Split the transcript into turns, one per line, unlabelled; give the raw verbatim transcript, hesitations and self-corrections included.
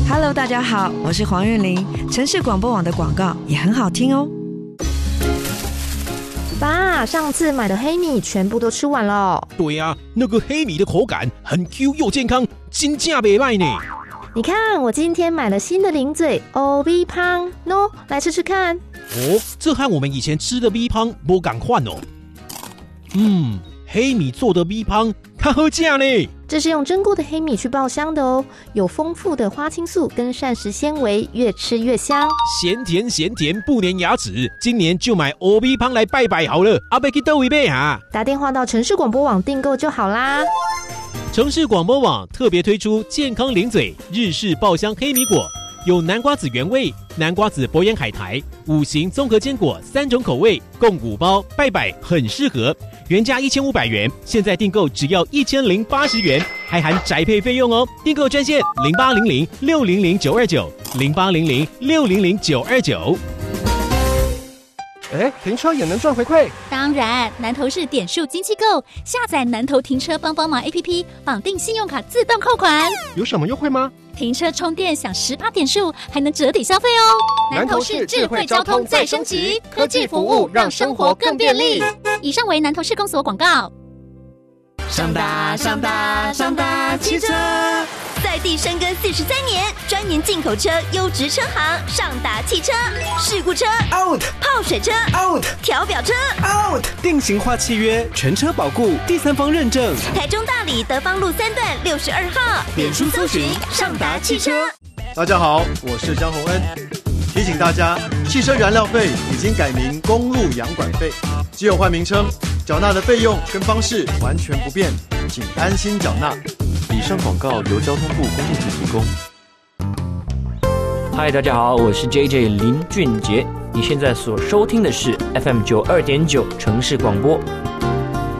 Hello， 大家好，我是黄韵玲。城市广播网的广告也很好听哦。
爸，上次买的黑米全部都吃完了。
对啊，那个黑米的口感很 Q 又健康，真正不赖呢。
你看，我今天买了新的零嘴欧 B 胖喏，来吃吃看。
哦，这和我们以前吃的 B 胖不同款哦。嗯，黑米做的 B 胖较好吃呢。
这是用蒸过的黑米去爆香的哦，有丰富的花青素跟膳食纤维，越吃越香。
咸甜咸甜不粘牙齿，今年就买 O B 胖来拜拜好了。阿伯去倒位买啊？
打电话到城市广播网订购就好啦。
城市广播网特别推出健康零嘴日式爆香黑米果，有南瓜子原味、南瓜子博眼海苔、五行综合坚果三种口味，共五包，拜拜很适合。原价一千五百元，现在订购只要一千零八十元，还含宅配费用哦。订购专线零八零零六零零九二九零八零零六零零九二九。
哎，停车也能赚回馈？
当然，南投市点数金气购，下载南投停车帮帮忙 A P P， 绑定信用卡自动扣款。
有什么优惠吗？
停车充电享 百分之十 点数，还能折抵消费哦。
南投市智慧交通再升级，科技服务让生活更便利。
以上为南投市公所广告。
上达上达上达汽车，在地深耕四十三年，专研进口车优质车行。上达汽车，事故车 out， 泡水车 out， 调表车
out， 定型化契约，全车保固，第三方认证。
台中大里德芳路三段六十二号，脸书搜寻上达汽车。
大家好，我是江宏恩，提醒大家，汽车燃料费已经改名公路养管费，只有换名称，缴纳的费用跟方式完全不变，请安心缴纳。
以上广告由交通部公路局提供。嗨，大家好，我是 J J 林俊杰，你现在所收听的是 F M 九二点九 城市广播。